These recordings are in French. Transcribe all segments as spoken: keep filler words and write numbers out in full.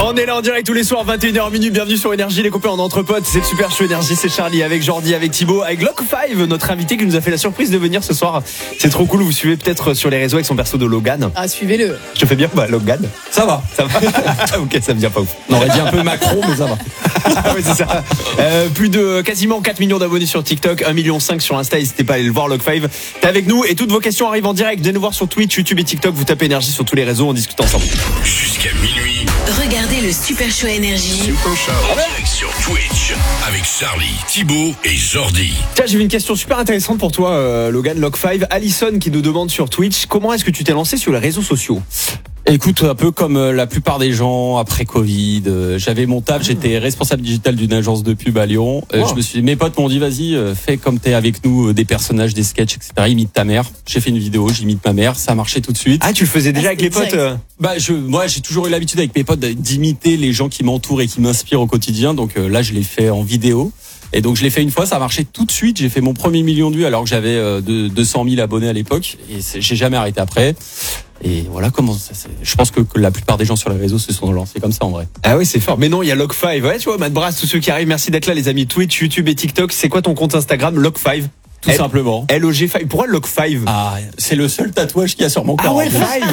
On est là en direct tous les soirs, vingt et une heures minuit. Bienvenue sur Énergie, les copains en entre potes. C'est le Super Show Énergie, c'est Charlie avec Jordi, avec Thibaut, avec Lock cinq, notre invité qui nous a fait la surprise de venir ce soir. C'est trop cool, vous suivez peut-être sur les réseaux avec son perso de Logan. Ah, suivez-le. Je te fais bien, bah Logan. Ça va, ça va. Ok, ça me vient pas ouf. On aurait dit un peu Macron, mais ça va. Ah oui, c'est ça. Euh, plus de quasiment quatre millions d'abonnés sur TikTok, un virgule cinq million sur Insta. N'hésitez pas à aller le voir, Lock cinq. T'es avec nous et toutes vos questions arrivent en direct. Venez nous voir sur Twitch, YouTube et TikTok. Vous tapez Énergie sur tous les réseaux, on discute ensemble. Jusqu'à minuit. Regardez le Super Show Énergie. Super Show en direct sur Twitch avec Charlie, Thibaut et Jordi. Tiens, j'ai une question super intéressante pour toi, euh, Logan, Lock cinq. Alison qui nous demande sur Twitch, comment est-ce que tu t'es lancé sur les réseaux sociaux ? Écoute, un peu comme la plupart des gens après Covid, euh, j'avais mon taf, j'étais responsable digital d'une agence de pub à Lyon. Euh, wow. Je me suis, mes potes m'ont dit vas-y, euh, fais comme t'es avec nous, euh, des personnages, des sketchs, et cetera. Imite ta mère. J'ai fait une vidéo, j'imite ma mère, ça a marché tout de suite. Ah, tu le faisais déjà Ah, avec les potes euh... Bah, je, moi, j'ai toujours eu l'habitude avec mes potes d'imiter les gens qui m'entourent et qui m'inspirent au quotidien. Donc euh, là, je l'ai fait en vidéo. Et donc je l'ai fait une fois, ça a marché tout de suite. J'ai fait mon premier million de vues alors que j'avais euh, de, deux cent mille abonnés à l'époque. Et j'ai jamais arrêté après. Et voilà comment ça, c'est... je pense que, que la plupart des gens sur les réseaux se sont lancés comme ça en vrai. Ah oui, c'est fort. Mais non, il y a Lock cinq. Ouais, tu vois, Matt Brass, tous ceux qui arrivent, merci d'être là, les amis. Twitch, YouTube et TikTok. C'est quoi ton compte Instagram? Lock cinq. Tout L- simplement. L O G cinq. Pourquoi Lock cinq? Ah, c'est le seul tatouage qu'il y a sur mon corps. Ah ouais, cinq.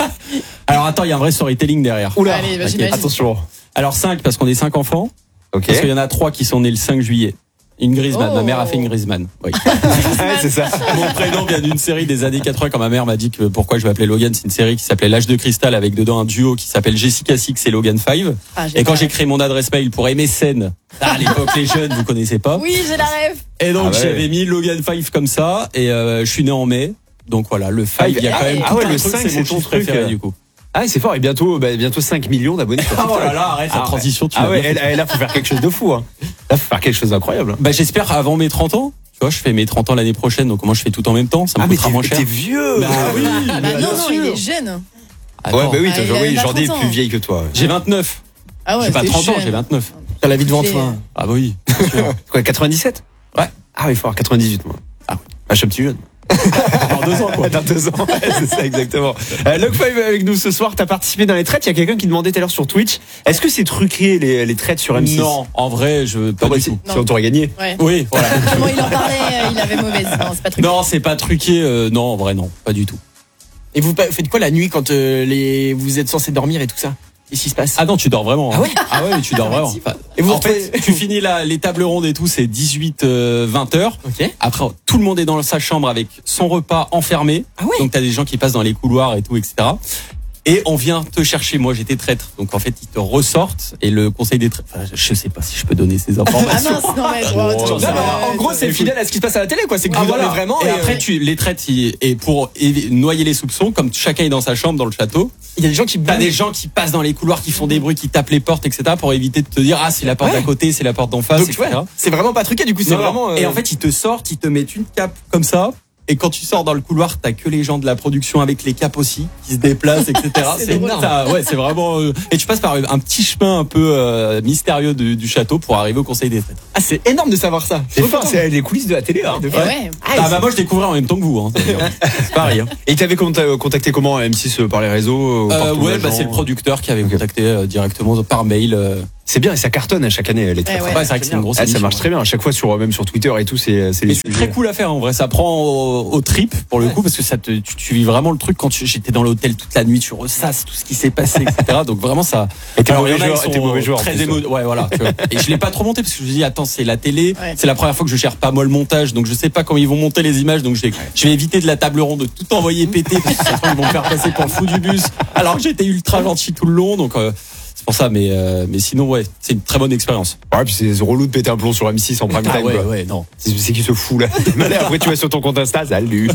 Alors attends, il y a un vrai storytelling derrière. Oula, allez, vas-y, okay. vas-y. Attention. Alors cinq parce qu'on est cinq enfants. Ok. Parce qu'il y en a trois qui sont nés le cinq juillet. Une Griezmann, Oh. ma mère a fait une Griezmann. Oui. Ouais, c'est ça. Mon prénom vient d'une série des années quatre-vingts quand ma mère m'a dit que pourquoi je m'appelais Logan, c'est une série qui s'appelait L'âge de cristal avec dedans un duo qui s'appelle Jessica Six et Logan cinq. Ah, et quand j'ai créé mon adresse mail pour M S N, à l'époque les jeunes vous connaissez pas. Oui, j'ai la rêve. Et donc Ah ouais. j'avais mis Logan cinq comme ça et euh, je suis né en mai. Donc voilà, le cinq, il y a quand même ah tout ouais, un le truc, cinq, c'est c'est mon ton chiffre truc. préféré du coup. Ah, c'est fort. Et bientôt, bah, bientôt cinq millions d'abonnés sur Ah TikTok. oh là là, arrête la Ah, transition, tu Ah vas ouais, bien. elle, elle, là, faut faire quelque chose de fou, hein. Là, faut faire quelque chose d'incroyable. Bah j'espère avant mes trente ans. Tu vois, je fais mes trente ans l'année prochaine, donc moi je fais tout en même temps, ça me Ah, mais coûtera t'es, moins cher. t'es vieux. Bah oui, Ah, bah bah, non, bien non, sûr. il est jeune. Attends. Ouais, bah oui, Ah, toi, il a oui, pas Jordi est trente plus ans. vieille que toi. J'ai vingt-neuf. Ah ouais, J'ai pas t'es trente ans, jeune. j'ai vingt-neuf. T'as la vie devant J'ai- toi. Ah bah oui, bien sûr. Quoi, quatre-vingt-dix-sept? Ouais. Ah oui, fort, quatre-vingt-dix-huit, moi. Ah oui. Ah, je suis un petit jeune. Dans deux ans quoi. Dans deux ans, ouais, c'est ça exactement. Euh, Lock cinq avec nous ce soir, t'as participé dans les traites. Il y a quelqu'un qui demandait tout à l'heure sur Twitch, est-ce que c'est truqué les, les traites sur M six? Non, en vrai, je pas Ah bah, du si, tout. si on t'aurait gagné. Ouais. Oui, voilà. Comment il en parlait, euh, il avait mauvaise. Non, c'est pas truc. Non, c'est pas truqué. euh, non, en vrai, non, pas du tout. Et vous pa- faites quoi la nuit quand euh, les vous êtes censé dormir et tout ça? Qu'est-ce qui se passe? Ah non, tu dors vraiment. Ah ouais Ah ouais, tu dors vraiment. Enfin, Et vous en retrouvez- fait, tu finis la, les tables rondes et tout, c'est dix-huit vingt heures. Ok. Après, tout le monde est dans sa chambre avec son repas enfermé. Ah ouais. Donc t'as des gens qui passent dans les couloirs et tout, et cetera. Et on vient te chercher. Moi, j'étais traître. Donc en fait, ils te ressortent et le conseil des traîtres. Enfin, je sais pas si je peux donner ces Ah informations. mince, non, mais. Oh, oh, non, ça Non, mais va, en gros, c'est écoute. fidèle à ce qui se passe à la télé, quoi. C'est que Ah, vous voilà. dormez vraiment. Et, Et, après, euh, tu les traites. ils- Et pour évi- noyer les soupçons, comme chacun est dans sa chambre dans le château, il y a des gens qui t'as bougent. des gens qui passent dans les couloirs, qui font des bruits, qui tapent les portes, et cetera, pour éviter de te dire ah c'est la porte Ouais. d'à côté, c'est la porte d'en face, Donc, et tu vois, cetera. c'est vraiment pas truqué. Du coup, c'est Non, non. vraiment. euh, Et en fait, ils te sortent, ils te mettent une cape comme ça. Et quand tu sors dans le couloir, t'as que les gens de la production avec les capes aussi qui se déplacent, et cetera. C'est drôle. t'as- ouais, c'est vraiment. euh, Et tu passes par un petit chemin un peu euh, mystérieux du, du château pour arriver au conseil des traîtres. ah, c'est énorme de savoir ça. C'est fort, c'est les coulisses de la télé, hein. Eh ouais. Ah bah moi je découvrais en même temps que vous. Hein, c'est pas rien. Et il t'avait conta- contacté comment M six par les réseaux ou par Euh, ton ouais, bah agent c'est le producteur qui avait contacté euh, directement par mail. euh. C'est bien et ça cartonne à chaque année les traites. Eh Ouais, ouais. c'est vrai que c'est une grosse. Ah, ça émission, marche ouais. très bien à chaque fois sur même sur Twitter et tout, c'est c'est Et les c'est sujets. très cool à faire en vrai, ça prend au, au trip pour le coup parce que ça te, tu, tu vis vraiment le truc quand tu- j'étais dans l'hôtel toute la nuit, tu ressasses tout ce qui s'est passé, et cetera. Donc vraiment ça. Et t'es Alors, il y mauvais en a, joueur, ils t'es sont mauvais joueur, en très plus, émo... ouais voilà. tu vois. Et je l'ai pas trop monté parce que je me dis attends c'est la télé, Ouais. c'est la première fois que je gère pas moi le montage, donc je sais pas comment ils vont monter les images, donc je vais, je vais éviter de la table ronde de tout envoyer péter parce que ça se trouve, ils vont me faire passer pour le fou du bus. Alors que j'étais ultra gentil tout le long, donc. Euh, c'est pour ça, mais euh, mais sinon ouais, c'est une très bonne expérience. Ouais, puis c'est relou de péter un plomb sur M six en prime time. Ah ouais quoi. ouais non. C'est, c'est qui se fout là. Après tu vas sur ton compte Insta, salut.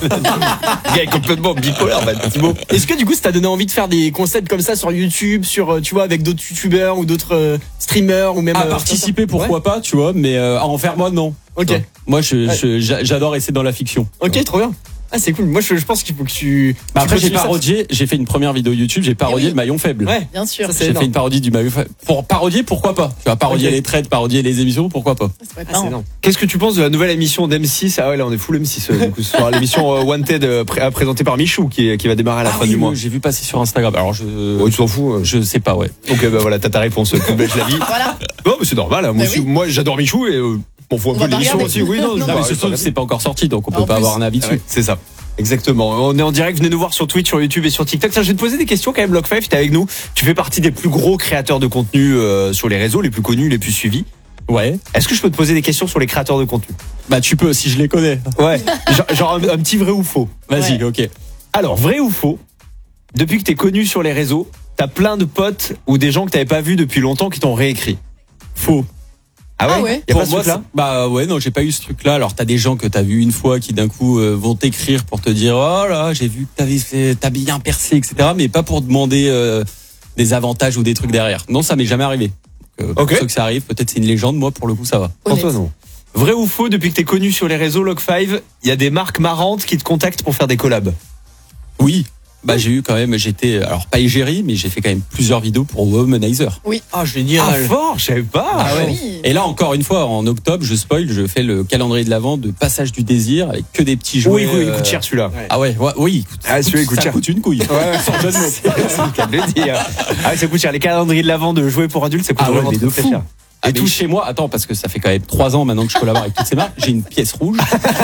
Le gars est complètement bipolaire, bah, Thibaut. Est-ce que du coup, ça t'a donné envie de faire des concepts comme ça sur YouTube, sur euh, tu vois, avec d'autres youtubeurs ou d'autres euh, streamers ou même À euh, participer pourquoi Ouais. pas, tu vois, mais euh, à en faire moi non. Ok. Non. Moi je, Ouais. je- j'a- j'adore essayer dans la fiction. Ok, trop bien. Ah, c'est cool. Moi, je, je pense qu'il faut que tu. Bah tu après j'ai continues ça. parodié, j'ai fait une première vidéo YouTube, j'ai parodié Eh oui. le maillon faible. Ouais. Bien sûr. Ça, c'est J'ai fait énorme. une parodie du maillon faible. Pour parodier, pourquoi pas? Tu vas parodier Ok. les trades, parodier les émissions, pourquoi pas? Ça pourrait être Ah, c'est marrant. énorme. Qu'est-ce que tu penses de la nouvelle émission d'M six? Ah ouais, là on est full M six euh, du coup ce soir. L'émission euh, Wanted euh, pré- euh, présentée par Michou qui, qui va démarrer à la Ah fin oui, du mois. oui, j'ai vu passer sur Instagram. Alors je Ouais, tu t'en fous. euh. je sais pas, ouais. Ok, bah voilà, t'as ta réponse. Toute belle la vie. Voilà. Non, mais c'est normal. hein. Moi, Bah aussi, oui. moi j'adore Michou et euh, on voit un On peu va pas l'émission regarder. aussi. Oui, non, Non, je- Non, bah, mais ouais, surtout t'as que c'est pas encore sorti, donc on peut En pas plus. avoir un avis Ah dessus. ouais, c'est ça. Exactement. On est en direct. Venez nous voir sur Twitch, sur YouTube et sur TikTok. Tiens, je vais te poser des questions quand même. Lock five, t'es avec nous. Tu fais partie des plus gros créateurs de contenu euh, sur les réseaux, les plus connus, les plus suivis. Ouais. Est-ce que je peux te poser des questions sur les créateurs de contenu? Bah tu peux si je les connais. Ouais. genre genre un, un petit vrai ou faux. Vas-y, ok. Alors, vrai ou faux? Depuis que t'es connu sur les réseaux, t'as plein de potes ou des gens que t'avais pas vus depuis longtemps qui t'ont réécrit. Faux. Ah ouais? Ah ouais. Y a Pour pas ce moi, truc-là? c'est- bah ouais, non, j'ai pas eu ce truc-là. Alors t'as des gens que t'as vu une fois qui d'un coup euh, vont t'écrire pour te dire oh là, j'ai vu que t'avais fait, t'as bien percé, et cetera. Mais pas pour demander euh, des avantages ou des trucs derrière. Non, ça m'est jamais arrivé. Donc, euh, pour Ok. ceux que ça arrive, peut-être c'est une légende. Moi, pour le coup, ça va. Honnête. Antoine, non. Vrai ou faux, depuis que t'es connu sur les réseaux Lock five, il y a des marques marrantes qui te contactent pour faire des collabs. Oui. Bah j'ai eu quand même, j'étais alors pas égérie, mais j'ai fait quand même plusieurs vidéos pour Womanizer. Ah, génial. Ah, fort, je savais pas. Ah ouais. Oui. Et là encore une fois, en octobre, je spoil, je fais le calendrier de l'Avent de Passage du Désir avec que des petits jouets. Oui, oui, il euh, coûte cher celui-là. Ah ouais, ouais, oui. Écoute, Ah, celui-là, il coûte ça cher. coûte une couille. Ouais, sans jeu de mots. C'est le cas de le dire. Ah, ça coûte cher. Les calendriers de l'avant de jouer pour adultes, ça coûte Ah ouais, vraiment mais très, de très fou. cher. Et Et tout tout chez moi, attends, parce que ça fait quand même trois ans maintenant que je collabore avec toutes ces marques, j'ai une pièce rouge.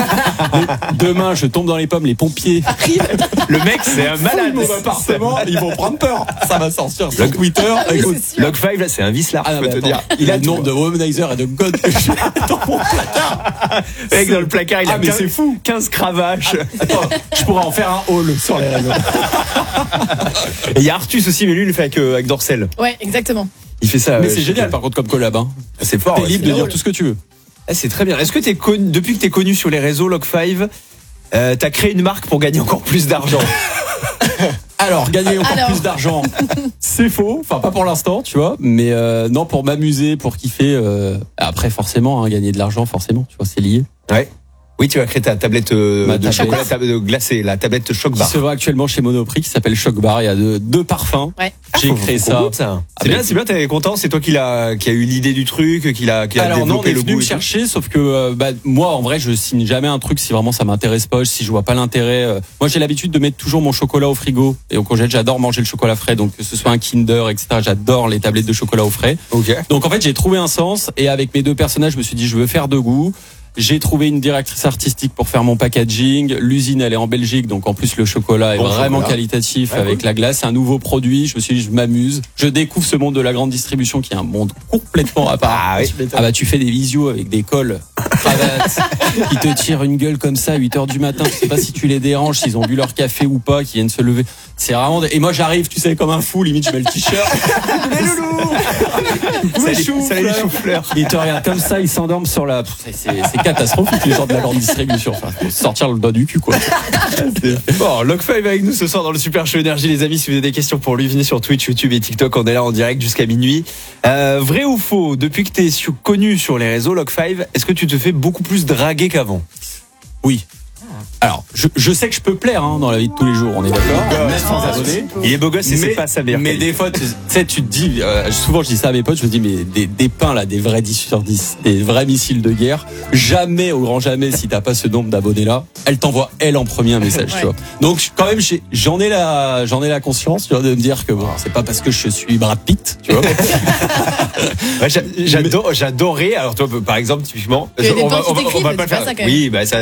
Demain, je tombe dans les pommes, les pompiers arrivent, Le mec, c'est un malade. mon appartement, ils vont prendre peur. Ça va sortir sur Le- Twitter. Oui, Écoute, c'est sûr. Lock five, là, c'est un vice là. ah je non, peux mais te attends, dire. il a le tout. nombre de Womanizer et de God que j'ai dans mon placard. Le mec, dans le placard, il a Ah, mais quinze c'est fou. quinze cravaches. Attends, je pourrais en faire un haul sur les réseaux. Et il y a Artus aussi, mais lui, il le fait avec, euh, avec Dorcel. Ouais, exactement. Il fait ça. Mais euh, c'est chez- génial par contre comme collab. Hein. C'est fort. T'es ouais, libre c'est de dire drôle. tout ce que tu veux. Ah, c'est très bien. Est-ce que t'es connu, depuis que t'es connu sur les réseaux Lock five, euh, t'as créé une marque pour gagner encore plus d'argent? Alors, gagner encore Alors. plus d'argent, c'est faux. Enfin, pas pour l'instant, tu vois. Mais euh, non, pour m'amuser, pour kiffer. Euh, après, forcément, hein, gagner de l'argent, forcément, tu vois, c'est lié. Ouais. Oui, tu vas créer ta tablette euh, Ma de tablette. chocolat tab- de glacé, la tablette Choc Qui Bar. se vend actuellement chez Monoprix, qui s'appelle Choc Bar. Il y a deux, deux parfums. Ouais. J'ai créé ça. C'est Ah, bien, mais- c'est bien, t'es content, c'est toi qui l'a, qui a eu l'idée du truc, qui l'a, qui a Alors non, on développé est le venu goût. me et tout. chercher, sauf que euh, bah, moi, en vrai, je signe jamais un truc si vraiment ça m'intéresse pas, si je vois pas l'intérêt. euh. Moi, j'ai l'habitude de mettre toujours mon chocolat au frigo et au congèle. J'adore manger le chocolat frais, donc que ce soit un Kinder, et cetera. J'adore les tablettes de chocolat au frais. Ok. Donc en fait, j'ai trouvé un sens et avec mes deux personnages, je me suis dit, je veux faire de goût. J'ai trouvé une directrice artistique pour faire mon packaging. L'usine, elle est en Belgique, donc en plus le chocolat est Bon vraiment chocolat. qualitatif Ouais, avec cool. la glace. C'est un nouveau produit. Je me suis dit, je m'amuse. Je découvre ce monde de la grande distribution qui est un monde complètement à part. Ah oui. Ah bah tu fais des visios avec des cols, cravates, qui te tirent une gueule comme ça à huit heures du matin. Tu sais pas si tu les déranges, s'ils ont bu leur café ou pas, qui viennent se lever. C'est vraiment. Et moi j'arrive, tu sais, comme un fou. Limite, je mets le t-shirt. Les loulous! Ouais, Ça, chou, ça, les fleur. choux-fleurs. Ils te regardent comme ça, ils s'endorment sur la. C'est, c'est, c'est catastrophique les gens de la grande distribution. Enfin, faut sortir le doigt du cul quoi. Bon, Lock five avec nous ce soir dans le Super Show Énergie, les amis. Si vous avez des questions pour lui, venez sur Twitch, YouTube et TikTok. On est là en direct jusqu'à minuit. Euh, vrai ou faux, depuis que t'es su- connu sur les réseaux Lock five, est-ce que tu te fais beaucoup plus draguer qu'avant? Oui. Alors, je, je sais que je peux plaire hein, dans la vie de tous les jours, on est d'accord. Même sans Ah, abonnés. Il est beau gosse et c'est pas sa mère. Mais des fois, tu tu sais, tu te dis, euh, souvent je dis ça à mes potes, je me dis, mais des, des pains là, des vrais dix sur dix, des vrais missiles de guerre, jamais, au grand jamais, si t'as pas ce nombre d'abonnés là, elle t'envoie elle en premier un message, Ouais. tu vois. Donc quand même, j'ai- j'en ai la, j'en ai la conscience, tu vois, de me dire que bon, c'est pas parce que je suis Brad Pitt, tu vois. Ouais, j'a- j'adore, j'adorais. Alors toi, par exemple, typiquement, Il y a des on va, gens qui on va, on t'écrivent, va mais pas tu le fais faire. ça quand même. Oui, bah ça,